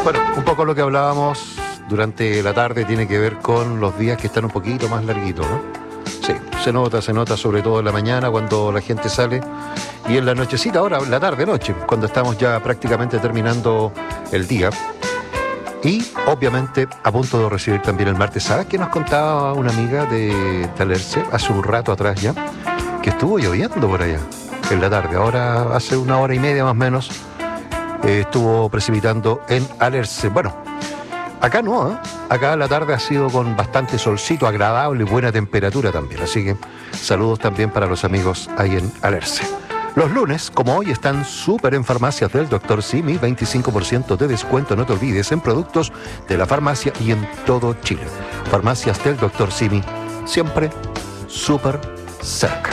Bueno, un poco lo que hablábamos durante la tarde tiene que ver con los días que están un poquito más larguitos, ¿no? Sí, se nota sobre todo en la mañana cuando la gente sale y en la nochecita, ahora la tarde-noche, cuando estamos ya prácticamente terminando el día. Y obviamente a punto de recibir también el martes. ¿Sabes qué nos contaba una amiga de Alerce hace un rato atrás ya? Que estuvo lloviendo por allá en la tarde. Ahora hace una hora y media más o menos estuvo precipitando en Alerce. Bueno, acá no, ¿eh? Acá la tarde ha sido con bastante solcito, agradable y buena temperatura también. Así que saludos también para los amigos ahí en Alerce. Los lunes, como hoy, están súper en farmacias del Dr. Simi, 25% de descuento, no te olvides, en productos de la farmacia y en todo Chile. Farmacias del Dr. Simi, siempre súper cerca.